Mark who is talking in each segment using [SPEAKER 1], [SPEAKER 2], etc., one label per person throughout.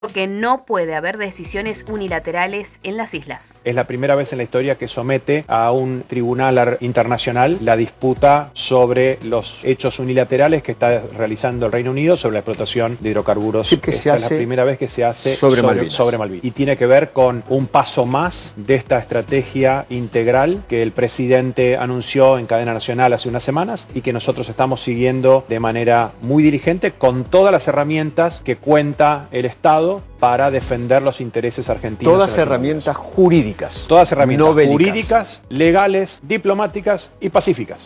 [SPEAKER 1] que no puede haber decisiones unilaterales en las islas.
[SPEAKER 2] Es la primera vez en la historia que somete a un tribunal internacional la disputa sobre los hechos unilaterales que está realizando el Reino Unido sobre la explotación de hidrocarburos. Esta es la primera vez que se hace sobre Malvinas. Y tiene que ver con un paso más de esta estrategia integral que el presidente anunció en cadena nacional hace unas semanas y que nosotros estamos siguiendo de manera muy diligente con todas las herramientas que cuenta el Estado para defender los intereses argentinos.
[SPEAKER 3] Todas herramientas jurídicas.
[SPEAKER 2] Todas herramientas jurídicas, legales, diplomáticas y pacíficas.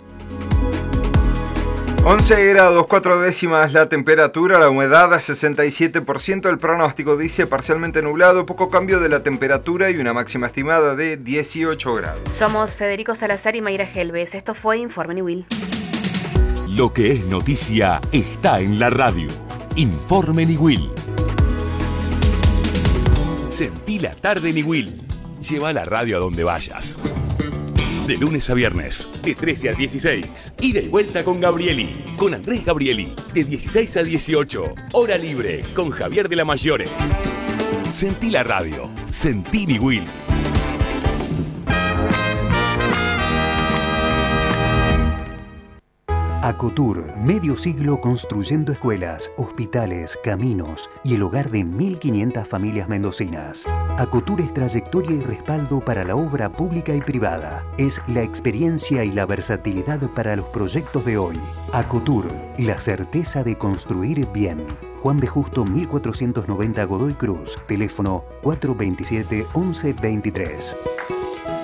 [SPEAKER 4] 11 grados 4 décimas la temperatura, la humedad a 67%, el pronóstico dice parcialmente nublado, poco cambio de la temperatura y una máxima estimada de 18 grados.
[SPEAKER 1] Somos Federico Salazar y Mayra Helves, esto fue Informe Niwil.
[SPEAKER 5] Lo que es noticia está en la radio. Informe Niwil. Sentí la tarde Niwil. Lleva la radio a donde vayas. De lunes a viernes, de 13 a 16. Ida y vuelta con Gabrieli. Con Andrés Gabrieli. De 16 a 18. Hora libre con Javier de la Mayore. Sentí la radio. Sentí Niwil.
[SPEAKER 6] Acotur, medio siglo construyendo escuelas, hospitales, caminos y el hogar de 1.500 familias mendocinas. Acotur es trayectoria y respaldo para la obra pública y privada. Es la experiencia y la versatilidad para los proyectos de hoy. Acotur, la certeza de construir bien. Juan B. Justo 1490 Godoy Cruz, teléfono 427-1123.